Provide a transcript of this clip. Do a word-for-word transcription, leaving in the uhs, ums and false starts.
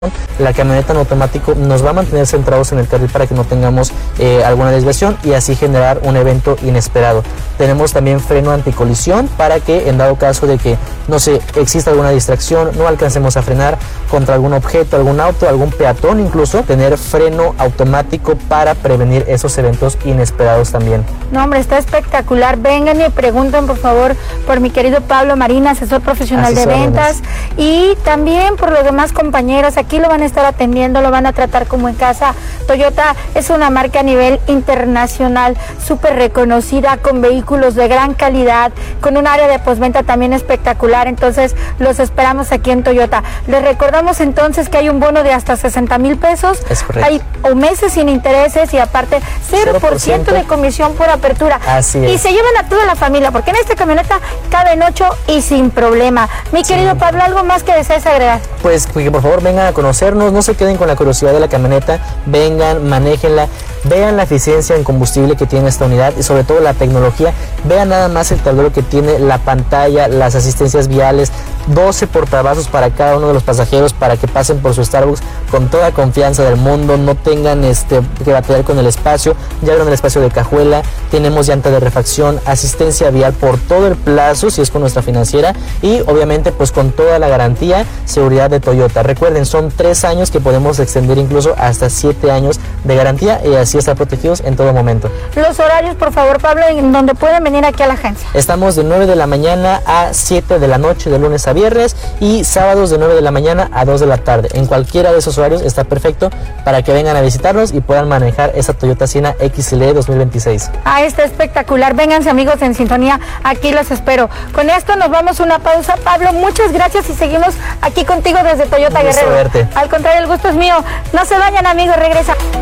La camioneta en automático nos va a mantener centrados en el carril para que no tengamos eh, alguna desviación y así generar un evento inesperado. Tenemos también freno anticolisión para que en dado caso de que, no sé, exista alguna distracción, no alcancemos a frenar contra algún objeto, algún auto, algún peatón incluso, tener freno automático para prevenir esos eventos inesperados también. No, hombre, está espectacular. Vengan y pregunten por favor por mi querido Pablo Marín, asesor profesional de ventas, y también por los demás compañeros. Aquí lo van a estar atendiendo, lo van a tratar como en casa. Toyota es una marca a nivel internacional, súper reconocida, con vehículos de gran calidad, con un área de postventa también espectacular. Entonces los esperamos aquí en Toyota. Les recordamos entonces que hay un bono de hasta sesenta mil pesos, hay o meses sin intereses y aparte cero por ciento de comisión por apertura. Así es. Y se llevan a toda la familia, porque en esta camioneta caben ocho y sin problema. Mi Sí. querido Pablo, ¿algo más que desees agregar? Pues que por favor vengan a conocernos, no se queden con la curiosidad de la camioneta, vengan, manéjenla, vean la eficiencia en combustible que tiene esta unidad y sobre todo la tecnología. Vean nada más el tablero que tiene, la pantalla, las asistencias viales, doce portavasos para cada uno de los pasajeros para que pasen por su Starbucks con toda confianza del mundo, no tengan este que batallar con el espacio. Ya vieron el espacio de cajuela, tenemos llanta de refacción, asistencia vial por todo el plazo si es con nuestra financiera y obviamente pues con toda la garantía, seguridad de Toyota. Recuerden, son tres años que podemos extender incluso hasta siete años de garantía y así estar protegidos en todo momento. Los horarios, por favor, Pablo, en donde pueden venir aquí a la agencia. Estamos de nueve de la mañana a siete de la noche de lunes a viernes y sábados de nueve de la mañana a dos de la tarde. En cualquiera de esos horarios está perfecto para que vengan a visitarnos y puedan manejar esa Toyota Siena X L E dos mil veintiséis. Ah, está espectacular. Vénganse, amigos, en sintonía. Aquí los espero. Con esto nos vamos a una pausa. Pablo, muchas gracias y seguimos aquí contigo desde Toyota Un gusto Guerrero. verte. Al contrario, el gusto es mío. No se vayan, amigos, regresa.